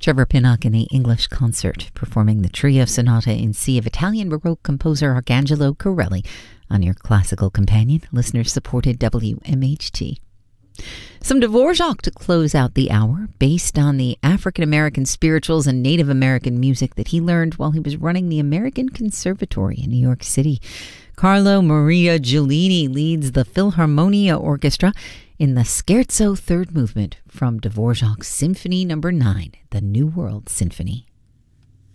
Trevor Pinnock in the English concert, performing the Trio Sonata in C of Italian Baroque composer Arcangelo Corelli on your classical companion, listener-supported WMHT. Some Dvorak to close out the hour, based on the African-American spirituals and Native American music that he learned while he was running the American Conservatory in New York City. Carlo Maria Giulini leads the Philharmonia Orchestra in the Scherzo Third Movement from Dvorak's Symphony No. 9, the New World Symphony.